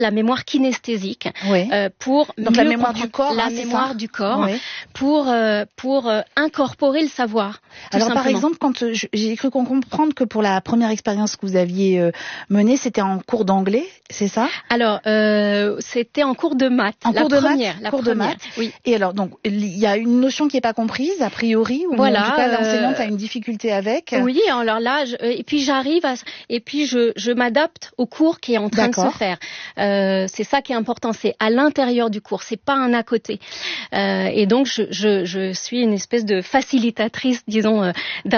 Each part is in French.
la mémoire kinesthésique, pour donc la mémoire du corps, pour incorporer le savoir. Alors simplement. par exemple, quand j'ai cru comprendre que pour la première expérience que vous aviez menée, c'était en cours d'anglais, c'est ça? Alors c'était en cours de maths. Cours de maths. Oui. Et alors donc il y a une notion qui est pas comprise a priori, ou en tout cas l'enseignante a une difficulté avec. Oui, alors là, et puis je m'adapte au cours qui est en train de se faire. C'est ça qui est important, c'est à l'intérieur du cours, c'est pas un à côté. Et donc je suis une espèce de facilitatrice, disons,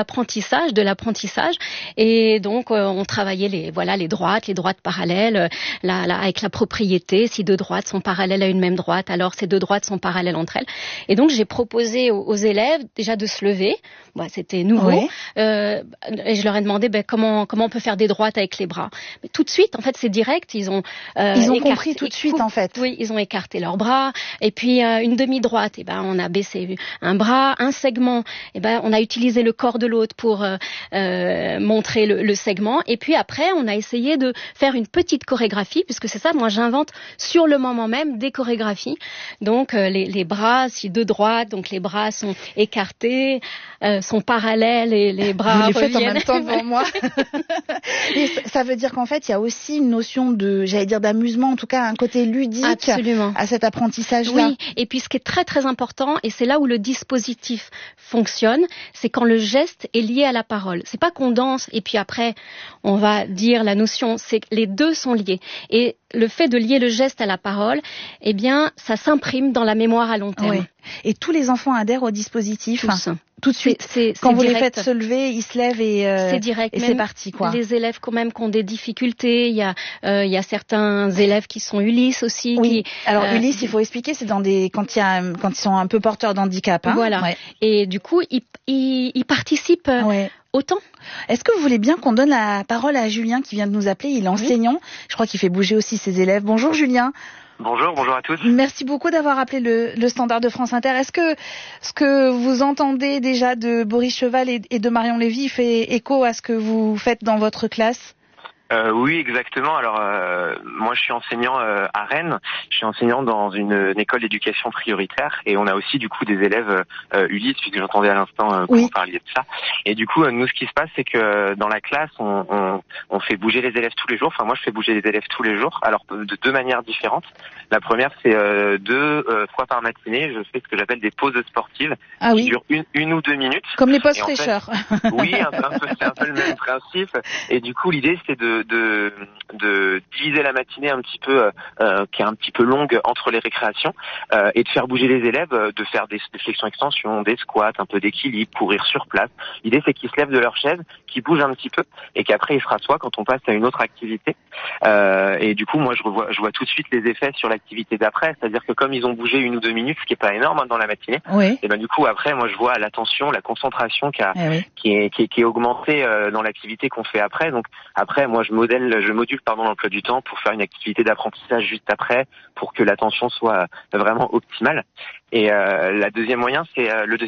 de l'apprentissage. Et donc on travaillait les droites parallèles, avec la propriété. Si deux droites sont parallèles à une même droite, alors ces deux droites sont parallèles entre elles. Et donc j'ai proposé aux élèves déjà de se lever. C'était nouveau. Oui. Et je leur ai demandé comment on peut faire des droites avec les bras. Mais tout de suite, en fait, c'est direct. Ils ont compris tout de suite, en fait. Oui, ils ont écarté leurs bras. Et puis une demi-droite, on a baissé un bras, un segment. On a utilisé le corps de l'autre pour montrer le segment. Et puis après, on a essayé de faire une petite chorégraphie, puisque c'est ça. Moi, j'invente sur le moment même des chorégraphies. Donc les bras, si deux droites, donc les bras sont écartés, sont parallèles et les bras vous les faites reviennent. En même temps devant moi. Et ça veut dire qu'en fait, il y a aussi une notion d'amusement, en tout cas un côté ludique. Absolument. À cet apprentissage-là. Oui, et puis ce qui est très très important, et c'est là où le dispositif fonctionne, c'est quand le geste est lié à la parole. C'est pas qu'on danse et puis après on va dire la notion, c'est que les deux sont liés. Et le fait de lier le geste à la parole, ça s'imprime dans la mémoire à long terme. Oui. Et tous les enfants adhèrent au dispositif. Tous. Tout de suite. Quand vous les faites se lever, ils se lèvent c'est direct. Et c'est parti, quoi. Les élèves quand même qui ont des difficultés, il y a certains élèves qui sont Ulysse aussi. Oui. Alors Ulysse, il faut expliquer, c'est quand ils sont un peu porteurs d'handicap. Voilà. Ouais. Et du coup, ils participent. Autant. Est-ce que vous voulez bien qu'on donne la parole à Julien qui vient de nous appeler? Il est enseignant. Je crois qu'il fait bouger aussi ses élèves. Bonjour Julien. Bonjour à tous. Merci beaucoup d'avoir appelé le standard de France Inter. Est-ce que ce que vous entendez déjà de Boris Cheval et de Marion Lévy fait écho à ce que vous faites dans votre classe? Oui, exactement. Alors, moi, je suis enseignant à Rennes. Je suis enseignant dans une école d'éducation prioritaire, et on a aussi du coup des élèves Ulysse, puisque j'entendais à l'instant que vous parliez de ça. Et du coup, nous, ce qui se passe, c'est que dans la classe, on fait bouger les élèves tous les jours. Enfin, moi, je fais bouger les élèves tous les jours. Alors, de deux manières différentes. La première, c'est 2 fois par matinée, je fais ce que j'appelle des pauses sportives qui durent une ou 2 minutes. Comme les pauses fraîcheurs. Oui, c'est un peu le même principe. Et du coup, l'idée, c'est de diviser la matinée un petit peu qui est un petit peu longue entre les récréations, et de faire bouger les élèves, de faire des flexions-extensions, des squats, un peu d'équilibre, courir sur place. L'idée, c'est qu'ils se lèvent de leur chaise, qu'ils bougent un petit peu, et qu'après ils se rassoient quand on passe à une autre activité. Et du coup, moi, je vois tout de suite les effets sur l'activité d'après, c'est-à-dire que comme ils ont bougé 1 ou 2 minutes, ce qui est pas énorme dans la matinée, et du coup après, moi, je vois l'attention, la concentration qui est augmentée dans l'activité qu'on fait après. Donc après, moi, je module l'emploi du temps pour faire une activité d'apprentissage juste après, pour que l'attention soit vraiment optimale. Et le deuxième moyen, c'est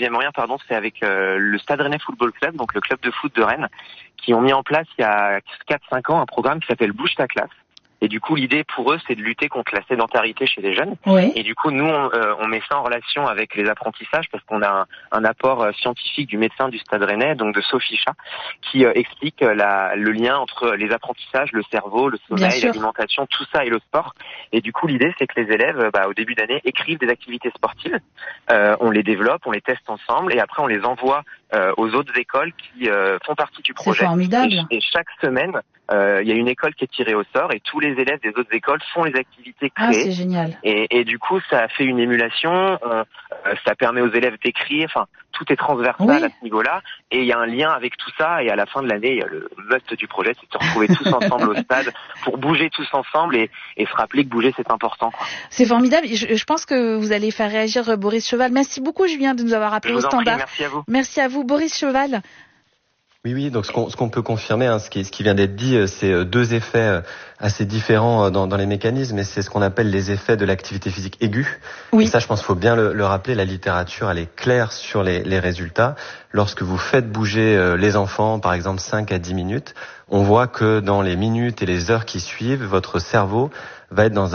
avec le Stade Rennais Football Club, donc le club de foot de Rennes, qui ont mis en place il y a 4-5 ans un programme qui s'appelle Bouge ta classe. Et du coup, l'idée pour eux, c'est de lutter contre la sédentarité chez les jeunes. Et du coup, nous, on met ça en relation avec les apprentissages, parce qu'on a un apport scientifique du médecin du Stade Rennais, donc de Sophie Chat, qui explique le lien entre les apprentissages, le cerveau, le sommeil, l'alimentation, tout ça et le sport. Et du coup, l'idée, c'est que les élèves, au début d'année, écrivent des activités sportives. On les développe, on les teste ensemble, et après, on les envoie aux autres écoles qui font partie du projet. C'est formidable. Et chaque semaine, il y a une école qui est tirée au sort, et tous les élèves des autres écoles font les activités créées. C'est génial. Et du coup, ça fait une émulation, ça permet aux élèves d'écrire, enfin, tout est transversal à ce niveau-là, et il y a un lien avec tout ça, et à la fin de l'année, le must du projet, c'est de se retrouver tous ensemble au stade pour bouger tous ensemble et se rappeler que bouger, c'est important, quoi. C'est formidable. Je pense que vous allez faire réagir Boris Cheval. Merci beaucoup, Julien, de nous avoir appelé au standard. Merci à vous. Merci à vous, Boris Cheval. Oui, donc ce qu'on peut confirmer, ce qui vient d'être dit, c'est 2 effets assez différents dans les mécanismes, et c'est ce qu'on appelle les effets de l'activité physique aiguë. Et ça, je pense qu'il faut bien le rappeler, la littérature, elle est claire sur les résultats. Lorsque vous faites bouger les enfants, par exemple 5 à 10 minutes, on voit que dans les minutes et les heures qui suivent, votre cerveau va être dans